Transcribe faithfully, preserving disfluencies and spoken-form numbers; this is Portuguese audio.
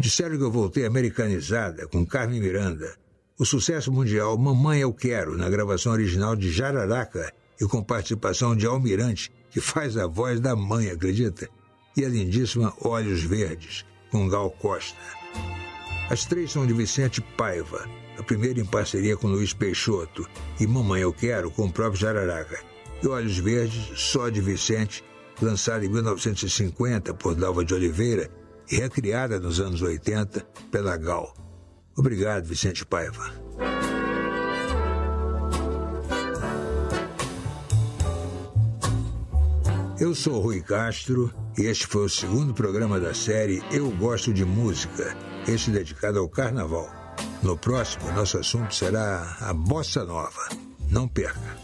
Disseram que eu voltei americanizada, com Carmen Miranda. O sucesso mundial Mamãe Eu Quero, na gravação original de Jararaca e com participação de Almirante, que faz a voz da mãe, acredita? E a lindíssima Olhos Verdes, com Gal Costa. As três são de Vicente Paiva, a primeira em parceria com Luiz Peixoto, e Mamãe Eu Quero com o próprio Jararaca. E Olhos Verdes, só de Vicente, lançada em mil novecentos e cinquenta por Dalva de Oliveira e recriada nos anos oitenta pela Gal. Obrigado, Vicente Paiva. Eu sou Rui Castro e este foi o segundo programa da série Eu Gosto de Música, este dedicado ao Carnaval. No próximo, nosso assunto será a Bossa Nova. Não perca!